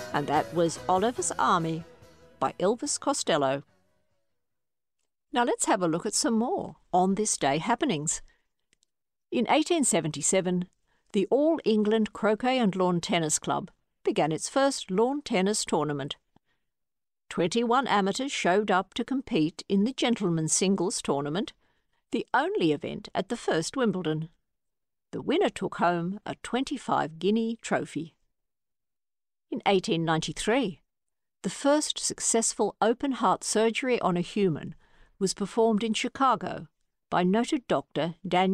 And that was Oliver's Army by Elvis Costello. Now let's have a look at some more on this day happenings. In 1877, the All England Croquet and Lawn Tennis Club began its first lawn tennis tournament. 21 amateurs showed up to compete in the gentlemen's singles tournament, the only event at the first Wimbledon. The winner took home a 25-guinea trophy. In 1893, the first successful open-heart surgery on a human was performed in Chicago by noted Dr. Daniel